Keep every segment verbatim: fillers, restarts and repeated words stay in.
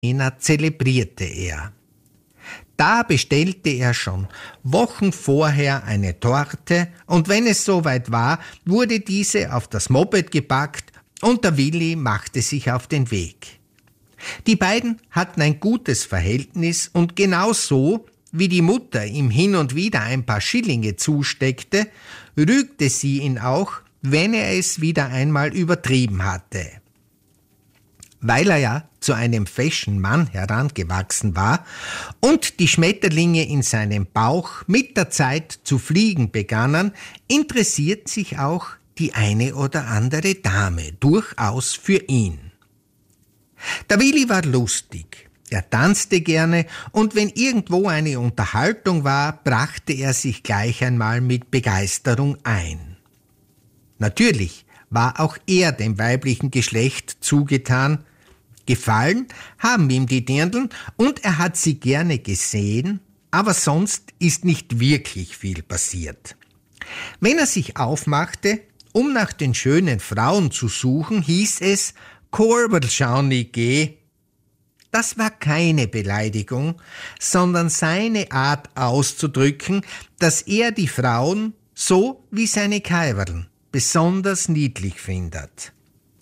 Jena zelebrierte er. Da bestellte er schon Wochen vorher eine Torte und wenn es soweit war, wurde diese auf das Moped gepackt und der Willi machte sich auf den Weg. Die beiden hatten ein gutes Verhältnis und genau so, wie die Mutter ihm hin und wieder ein paar Schillinge zusteckte, rügte sie ihn auch, wenn er es wieder einmal übertrieben hatte. Weil er ja zu einem feschen Mann herangewachsen war und die Schmetterlinge in seinem Bauch mit der Zeit zu fliegen begannen, interessiert sich auch die eine oder andere Dame durchaus für ihn. Der Willi war lustig, er tanzte gerne und wenn irgendwo eine Unterhaltung war, brachte er sich gleich einmal mit Begeisterung ein. Natürlich war auch er dem weiblichen Geschlecht zugetan. Gefallen haben ihm die Dirndln und er hat sie gerne gesehen, aber sonst ist nicht wirklich viel passiert. Wenn er sich aufmachte, um nach den schönen Frauen zu suchen, hieß es Korberl schauen ich geh. Das war keine Beleidigung, sondern seine Art auszudrücken, dass er die Frauen, so wie seine Kaiwerln, besonders niedlich findet.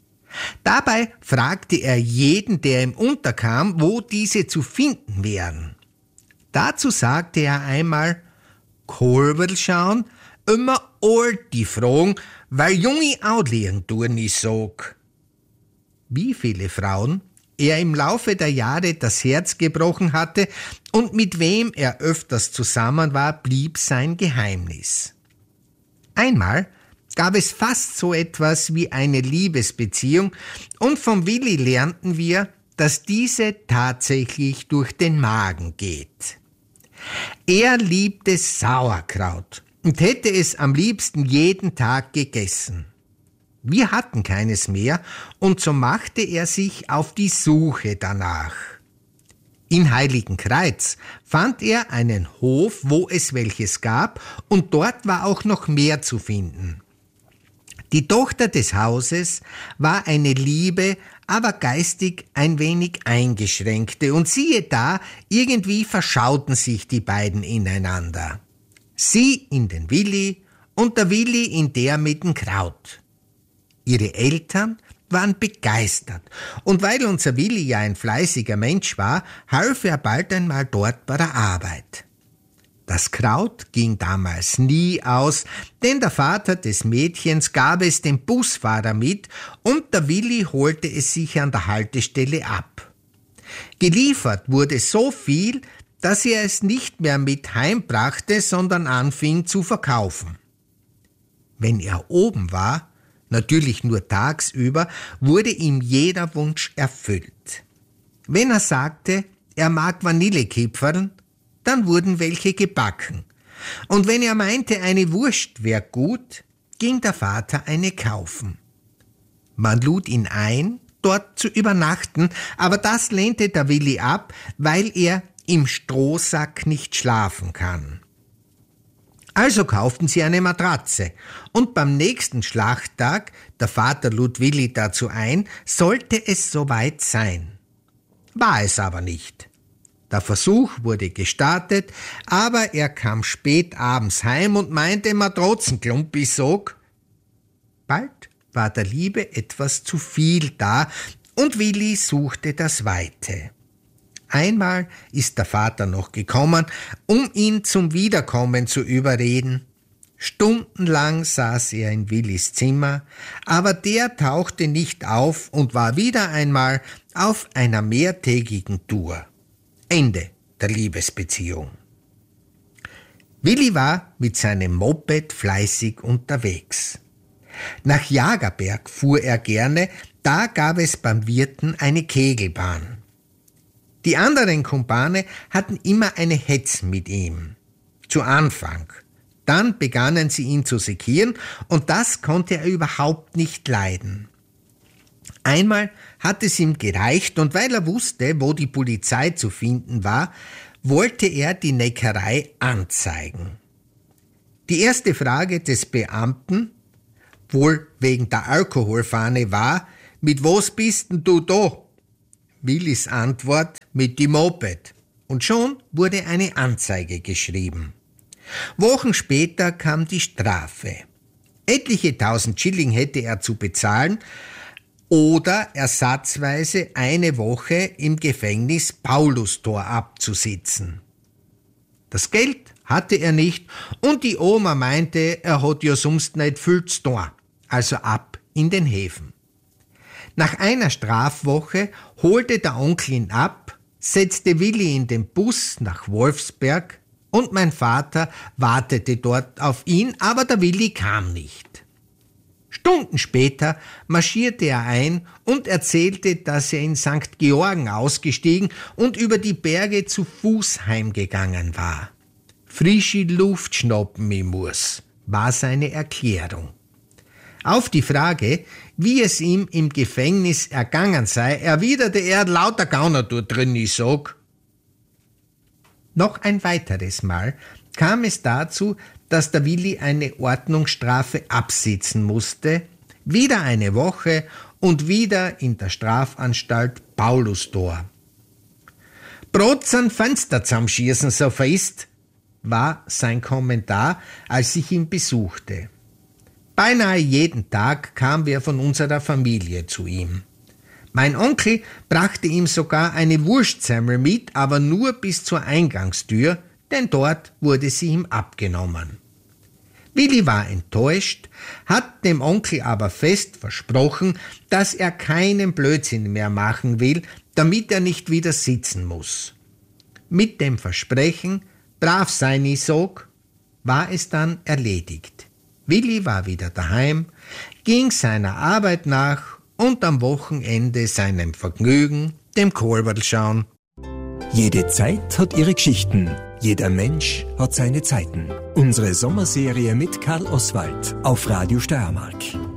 Dabei fragte er jeden, der ihm unterkam, wo diese zu finden wären. Dazu sagte er einmal, Korberl schauen, immer alt die fragen, weil junge Audlieren tun nicht sog. Wie viele Frauen er im Laufe der Jahre das Herz gebrochen hatte und mit wem er öfters zusammen war, blieb sein Geheimnis. Einmal gab es fast so etwas wie eine Liebesbeziehung und vom Willi lernten wir, dass diese tatsächlich durch den Magen geht. Er liebte Sauerkraut und hätte es am liebsten jeden Tag gegessen. Wir hatten keines mehr und so machte er sich auf die Suche danach. In Heiligenkreuz fand er einen Hof, wo es welches gab und dort war auch noch mehr zu finden. Die Tochter des Hauses war eine liebe, aber geistig ein wenig eingeschränkte und siehe da, irgendwie verschauten sich die beiden ineinander. Sie in den Willi und der Willi in der mit dem Kraut. Ihre Eltern waren begeistert und weil unser Willi ja ein fleißiger Mensch war, half er bald einmal dort bei der Arbeit. Das Kraut ging damals nie aus, denn der Vater des Mädchens gab es dem Busfahrer mit und der Willi holte es sich an der Haltestelle ab. Geliefert wurde so viel, dass er es nicht mehr mit heimbrachte, sondern anfing zu verkaufen. Wenn er oben war, natürlich nur tagsüber, wurde ihm jeder Wunsch erfüllt. Wenn er sagte, er mag Vanillekipferln, dann wurden welche gebacken. Und wenn er meinte, eine Wurst wär gut, ging der Vater eine kaufen. Man lud ihn ein, dort zu übernachten, aber das lehnte der Willi ab, weil er im Strohsack nicht schlafen kann. Also kauften sie eine Matratze und beim nächsten Schlachttag, der Vater lud Willi dazu ein, sollte es soweit sein. War es aber nicht. Der Versuch wurde gestartet, aber er kam spät abends heim und meinte, Matratzenklumpi sog. Bald war der Liebe etwas zu viel da und Willi suchte das Weite. Einmal ist der Vater noch gekommen, um ihn zum Wiederkommen zu überreden. Stundenlang saß er in Willis Zimmer, aber der tauchte nicht auf und war wieder einmal auf einer mehrtägigen Tour. Ende der Liebesbeziehung. Willi war mit seinem Moped fleißig unterwegs. Nach Jagerberg fuhr er gerne, da gab es beim Wirten eine Kegelbahn. Die anderen Kumpane hatten immer eine Hetz mit ihm. Zu Anfang. Dann begannen sie ihn zu sekieren und das konnte er überhaupt nicht leiden. Einmal hat es ihm gereicht und weil er wusste, wo die Polizei zu finden war, wollte er die Neckerei anzeigen. Die erste Frage des Beamten, wohl wegen der Alkoholfahne, war, mit was bist denn du da? Willis Antwort mit dem Moped. Und schon wurde eine Anzeige geschrieben. Wochen später kam die Strafe. Etliche tausend Schilling hätte er zu bezahlen oder ersatzweise eine Woche im Gefängnis Paulustor abzusitzen. Das Geld hatte er nicht und die Oma meinte, er hat ja sonst nicht viel zu tun, also ab in den Häfen. Nach einer Strafwoche holte der Onkel ihn ab, setzte Willi in den Bus nach Wolfsberg und mein Vater wartete dort auf ihn, aber der Willi kam nicht. Stunden später marschierte er ein und erzählte, dass er in Sankt Georgen ausgestiegen und über die Berge zu Fuß heimgegangen war. Frische Luft schnappen ich muss, war seine Erklärung. Auf die Frage, wie es ihm im Gefängnis ergangen sei, erwiderte er, lauter Gauner dort drin, ich sag. Noch ein weiteres Mal kam es dazu, dass der Willi eine Ordnungsstrafe absitzen musste, wieder eine Woche und wieder in der Strafanstalt Paulustor. Brot's an Fenster zusammenschießen so fest, war sein Kommentar, als ich ihn besuchte. Beinahe jeden Tag kam wer von unserer Familie zu ihm. Mein Onkel brachte ihm sogar eine Wurstsemmel mit, aber nur bis zur Eingangstür, denn dort wurde sie ihm abgenommen. Willi war enttäuscht, hat dem Onkel aber fest versprochen, dass er keinen Blödsinn mehr machen will, damit er nicht wieder sitzen muss. Mit dem Versprechen, brav sein ich sog, war es dann erledigt. Willi war wieder daheim, ging seiner Arbeit nach und am Wochenende seinem Vergnügen, dem Kolberl schauen. Jede Zeit hat ihre Geschichten. Jeder Mensch hat seine Zeiten. Unsere Sommerserie mit Karl Oswald auf Radio Steiermark.